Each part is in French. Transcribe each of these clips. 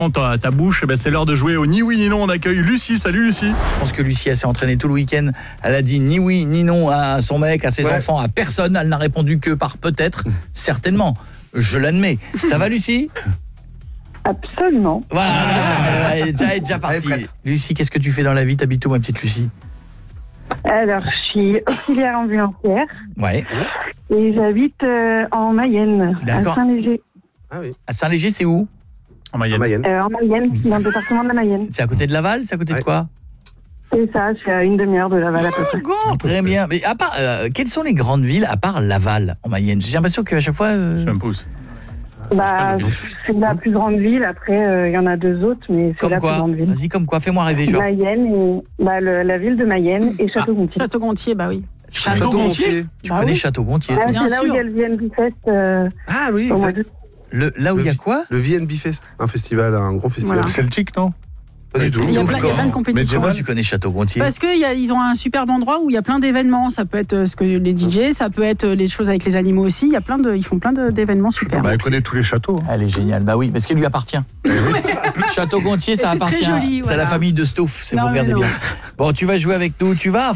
ta bouche, c'est l'heure de jouer au ni oui ni non. On accueille Lucie. Salut Lucie. Je pense que Lucie s'est entraînée tout le week-end. Elle a dit ni oui ni non à son mec, à ses enfants, à personne. Elle n'a répondu que par peut-être, certainement. Je l'admets. Ça va Lucie ? Absolument. Voilà, elle est déjà partie. Lucie, qu'est-ce que tu fais dans la vie ? T'habites où ma petite Lucie ? Alors, je suis auxiliaire ambulancière. Ouais. Et j'habite en Mayenne, D'accord. à Saint-Léger. Ah oui. À Saint-Léger, c'est où ? En Mayenne. En Mayenne, dans le département de la Mayenne. C'est à côté de Laval ? C'est à côté de quoi ? C'est ça, c'est à une demi-heure de Laval à peu près. Très bien. Mais à part, quelles sont les grandes villes à part Laval en Mayenne ? J'ai l'impression qu'à chaque fois... Je me pousse. C'est la plus grande ville. Après, il y en a deux autres, mais c'est Comme la plus quoi ? grande ville. Vas-y, comme quoi ? Fais-moi rêver, genre. Mayenne, et, la ville de Mayenne et Château-Gontier. Château-Gontier, bah oui. Château-Gontier. Tu connais Château-Gontier ? Ah, Bien c'est là où sûr. il y a le VNB Fest. Ah oui, au mois exact. d'août. Là où il y a quoi ? Le VNB Fest, un festival, un gros festival. Voilà. Celtic, non ? Pas du tout. Il y a plein de compétitions. Comment tu connais Château-Gontier ? Parce qu'ils ont un superbe endroit où il y a plein d'événements. Ça peut être ce que les DJ, ça peut être les choses avec les animaux aussi. Ils font plein d'événements super. Elle connaît tous les châteaux. Elle est géniale. Bah oui, parce qu'elle lui appartient. Château-Gontier, ça C'est très appartient. joli, C'est voilà. la famille de Stouff, si Non, vous mais regardez non. bien. Bon, tu vas jouer avec nous. Tu vas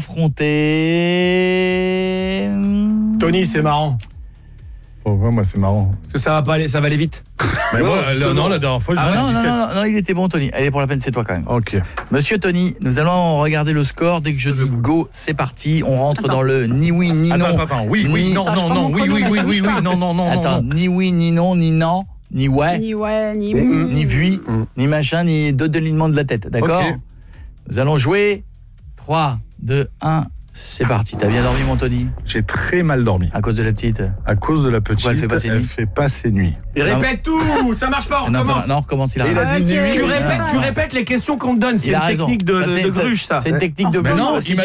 affronter... Tony, c'est marrant. Moi, c'est marrant. Parce que ça va aller vite. Mais moi, non, la dernière fois, j'ai non, 17. non, il était bon, Tony. Allez, pour la peine, c'est toi quand même. Ok. Monsieur Tony, nous allons regarder le score. Dès que je dis go, c'est parti. On rentre dans le ni oui, ni non. Attends. Oui, Ni- non, Attends, je prends mon oui, chrono, non. Attends, ni oui, ni non, ni non, ni ouais, Ni ouais, ni ni vui, ni machin, ni deux délinements de la tête. D'accord ? Ok. Nous allons jouer. 3, 2, 1, c'est parti. T'as bien dormi, mon Tony ? J'ai très mal dormi. À cause de la petite ? À cause de la petite, Pourquoi elle fait passer nuit fait passer nuit. Il répète tout, ça marche pas, on Non, recommence. non, on recommence, il a Et il a raison. dit nuit. Tu répètes les questions qu'on te donne, c'est Il a une raison. technique de gruche, ça. C'est une technique de Mais non, Si il m'a